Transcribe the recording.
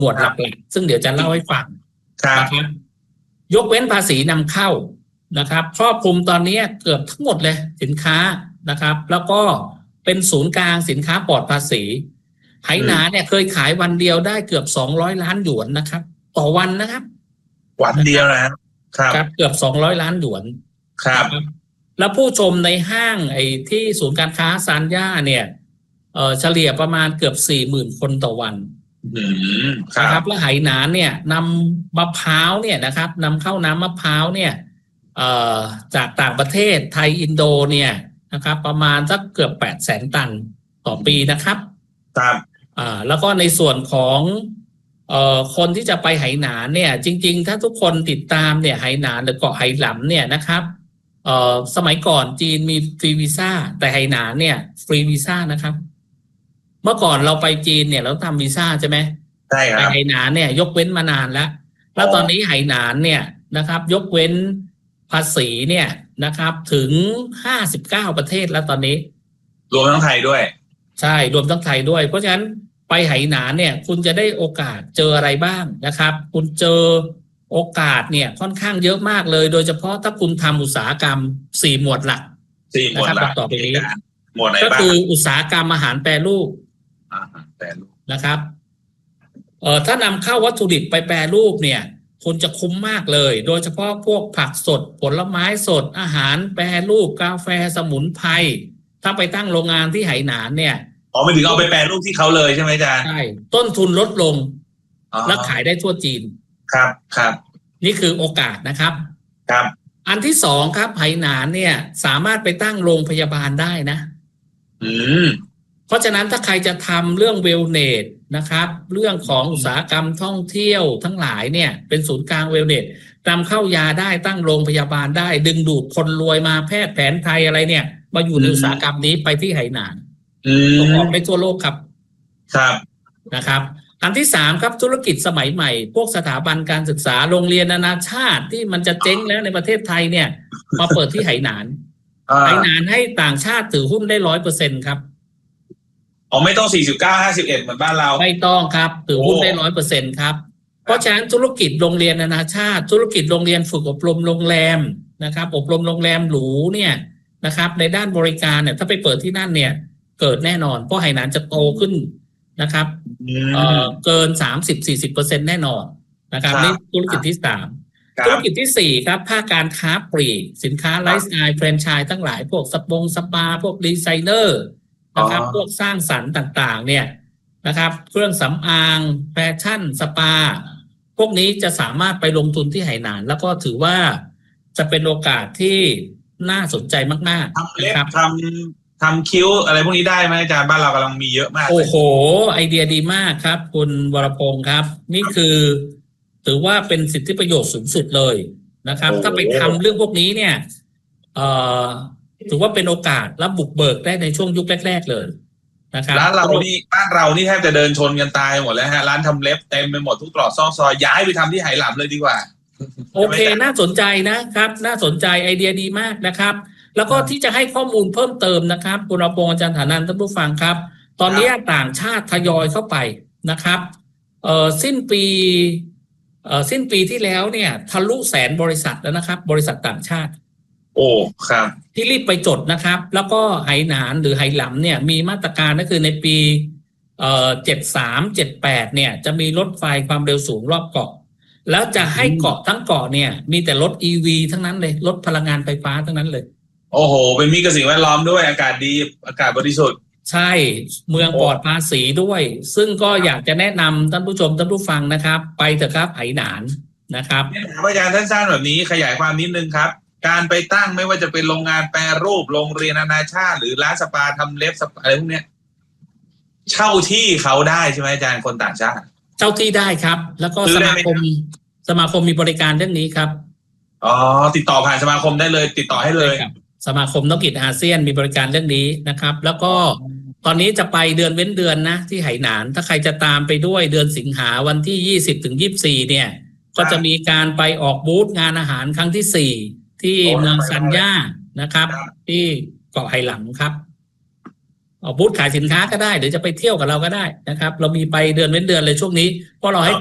หมวดหลักๆซึ่งเดี๋ยวจะเล่าให้ฟังครับนะครับยกเว้นภาษีนำเข้านะครับครอบคลุมตอนนี้เกือบทั้งหมดเลยสินค้านะครับแล้วก็เป็นศูนย์กลางสินค้าปลอดภาษีไหหนาเนี่ยเคยขายวันเดียวได้เกือบ200 ล้านหยวนนะครับต่อวันนะครับวันเดียวนะครับเกือบ200 ล้านหยวนครับแล้วผู้ชมในห้างไอ้ที่ศูนย์การค้าซานย่าเนี่ยเฉลี่ยประมาณเกือบ40,000 คนต่อวันนะครับและไหหนานเนี่ยนำมะพร้าวเนี่ยนะครับนำเข้าน้ำมะพร้าวเนี่ยจากต่างประเทศไทยอินโดเนี่ยนะครับประมาณสักเกือบ800,000 ตันต่อปีนะครับครับแล้วก็ในส่วนของคนที่จะไปไหหนานเนี่ยจริงๆถ้าทุกคนติดตามเนี่ยไหหนานหรือเกาะไหหลำเนี่ยนะครับสมัยก่อนจีนมีฟรีวีซ่าแต่ไหหนานเนี่ยฟรีวีซ่านะครับเมื่อก่อนเราไปจีนเนี่ยเราทำวีซ่าใช่ไหมใช่ครับแต่ไหหนานเนี่ยยกเว้นมานานแล้วตอนนี้ไหหนานเนี่ยนะครับยกเว้นภาษีเนี่ยนะครับถึง59 ประเทศแล้วตอนนี้รวมทั้งไทยด้วยใช่รวมทั้งไทยด้วยเพราะฉะนั้นไปไหหนานเนี่ยคุณจะได้โอกาสเจออะไรบ้างนะครับคุณเจอโอกาสเนี่ยค่อนข้างเยอะมากเลยโดยเฉพาะถ้าคุณทำอุตสาหกรรม4 หมวดหลัก 4 หมวดหลักต่อไปนี้หมวดไหนบ้างก็คืออุตสาหกรรมอาหารแปรรูปนะครับถ้านำเข้าวัตถุดิบไปแปรรูปเนี่ยคุณจะคุ้มมากเลยโดยเฉพาะพวกผักสดผลไม้สดอาหารแปรรูปกาแฟสมุนไพรถ้าไปตั้งโรงงานที่ไหหนานเนี่ยไม่ถึงเอาไปแปรรูปที่เขาเลยใช่ไหมอาจารย์ใช่ต้นทุนลดลงและขายได้ทั่วจีนครับนี่คือโอกาสนะครับครับอันที่สองครับไหหนานเนี่ยสามารถไปตั้งโรงพยาบาลได้นะเพราะฉะนั้นถ้าใครจะทำเรื่องเวลเนสนะครับเรื่องของอุตสาหกรรมท่องเที่ยวทั้งหลายเนี่ยเป็นศูนย์กลางเวลเนสนำเข้ายาได้ตั้งโรงพยาบาลได้ดึงดูดคนรวยมาแพทย์แผนไทยอะไรเนี่ยมาอยู่ในอุตสาหกรรมนี้ไปที่ไหหนานส่งออกได้ทั่วโลกครับนะครับอันที่สามครับธุรกิจสมัยใหม่พวกสถาบันการศึกษาโรงเรียนนานาชาติที่มันจะเจ๊งแล้วในประเทศไทยเนี่ยมาเปิดที่ไหหนานไหหนานให้ต่างชาติถือหุ้นได้ 100% ครับไม่ต้อง49-51เหมือนบ้านเราไม่ต้องครับถือหุ้นได้ 100% ครับเพราะฉะนั้นธุรกิจโรงเรียนนานาชาติธุรกิจโรงเรียนฝึกอบรมโรงแรมนะครับอบรมโรงแรมหรูเนี่ยนะครับในด้านบริการเนี่ยถ้าไปเปิดที่นั่นเนี่ยเกิดแน่นอนเพราะไหหนานจะโตขึ้นนะครับเกิน 30-40% แน่นอนนะครับนี่ธุรกิจที่3ธุรกิจที่4ครับภาคการค้าปลีกสินค้าไลฟ์สไตล์แฟรนไชส์ทั้งหลายพวกสปาพวกดีไซเนอร์นะครับพวกสร้างสรรค์ต่างๆเนี่ยนะครับเครื่องสำอางแฟชั่นสปาพวกนี้จะสามารถไปลงทุนที่ไหหนานแล้วก็ถือว่าจะเป็นโอกาสที่น่าสนใจมากๆนะครับทำคิ้วอะไรพวกนี้ได้ไหมอาจารย์บ้านเรากำลังมีเยอะมากโอ้โหไอเดียดีมากครับคุณวรพงศ์ครับนี่คือถือว่าเป็นสิทธิประโยชน์สูงสุดเลยนะครับถ้าไปทำเรื่องพวกนี้เนี่ยถือว่าเป็นโอกาสและบุกเบิกได้ในช่วงยุคแรกๆเลยนะครับร้านเรานี่บ้านเรานี่แทบจะเดินชนกันตายหมดแล้วฮะร้านทำเล็บเต็มไปหมดทุกตรอกซอกซอยย้ายไปทำที่ไหหลำเลยดีกว่าโอเคน่าสนใจนะครับน่าสนใจไอเดียดีมากนะครับแล้วก็ที่จะให้ข้อมูลเพิ่มเติมนะครับคุณวรพงศ์อาจารย์ฐานันท์ท่านผู้ฟังครับตอนนี้ต่างชาติทยอยเข้าไปนะครับสิ้นปีที่แล้วเนี่ยทะลุ100,000 บริษัทแล้วนะครับบริษัทต่างชาติครับที่รีบไปจดนะครับแล้วก็ไหหนานหรือไหหลำเนี่ยมีมาตรการก็คือในปี73-78เนี่ยจะมีรถไฟความเร็วสูงรอบเกาะแล้วจะให้เกาะทั้งเกาะเนี่ยมีแต่รถ EV ทั้งนั้นเลยรถพลังงานไฟฟ้าทั้งนั้นเลยโอ้โหเป็นมิตรกับสิ่งแวดล้อมด้วยอากาศดีอากาศบริสุทธิ์ใช่เมืองปลอดภาษีด้วยซึ่งก็อยากจะแนะนำท่านผู้ชมท่านผู้ฟังนะครับไปเถอะครับไหหนานนะครับอาจารย์ท่านสร้างแบบนี้ขยายความนิดนึงครับการไปตั้งไม่ว่าจะเป็นโรงงานแปรรูปโรงเรียนนานาชาติหรือร้านสปาทำเล็บอะไรพวกนี้เช่าที่เขาได้ใช่ไหมอาจารย์คนต่างชาติเช่าที่ได้ครับแล้วก็สมาคมมีบริการเรื่องนี้ครับติดต่อผ่านสมาคมได้เลยติดต่อให้เลยสมาคมธุรกิจอาเซียนมีบริการเรื่องนี้นะครับแล้วก็ตอนนี้จะไปเดือนเว้นเดือนนะที่ไหหนานถ้าใครจะตามไปด้วยเดือนสิงหาวันที่20-24เนี่ยก็จะมีการไปออกบูธงานอาหารครั้งที่4ที่เมืองซันย่านะครับที่เกาะไหหลำครับบูธขายสินค้าก็ได้หรือจะไปเที่ยวกับเราก็ได้นะครับเรามีไปเดือนเว้นเดือนเลยช่วงนี้เพราะเราให้